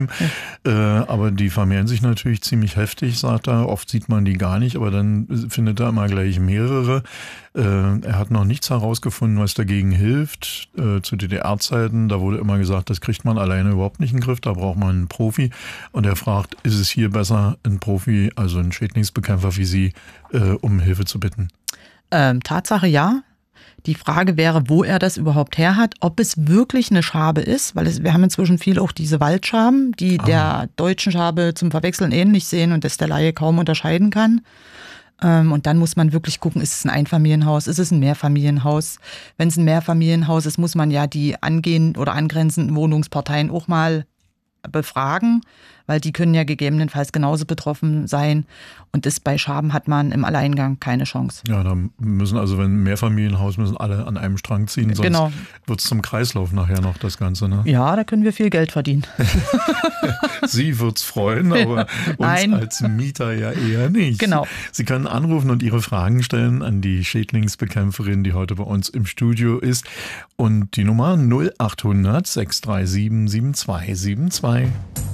Aber die vermehren sich natürlich ziemlich heftig, sagt er. Oft sieht man die gar nicht, aber dann findet er immer gleich mehrere. Er hat noch nichts herausgefunden, was dagegen hilft. Zu DDR-Zeiten, da wurde immer gesagt, das kriegt man alleine überhaupt nicht in den Griff, da braucht man einen Profi. Und er fragt, ist es hier besser, einen Profi, also einen Schädlingsbekämpfer wie Sie, um Hilfe zu bitten? Tatsache ja. Die Frage wäre, wo er das überhaupt her hat, ob es wirklich eine Schabe ist, weil wir haben inzwischen viel auch diese Waldschaben, die der deutschen Schabe zum Verwechseln ähnlich sehen und das der Laie kaum unterscheiden kann. Und dann muss man wirklich gucken, ist es ein Einfamilienhaus, ist es ein Mehrfamilienhaus? Wenn es ein Mehrfamilienhaus ist, muss man ja die angehenden oder angrenzenden Wohnungsparteien auch mal befragen, weil die können ja gegebenenfalls genauso betroffen sein. Und bei Schaben hat man im Alleingang keine Chance. Ja, da müssen also, wenn ein Mehrfamilienhaus, müssen alle an einem Strang ziehen, sonst wird es zum Kreislauf nachher noch, das Ganze. Ne? Ja, da können wir viel Geld verdienen. Sie wird's freuen, aber uns als Mieter ja eher nicht. Genau. Sie können anrufen und Ihre Fragen stellen an die Schädlingsbekämpferin, die heute bei uns im Studio ist. Und die Nummer 0800 637 7272.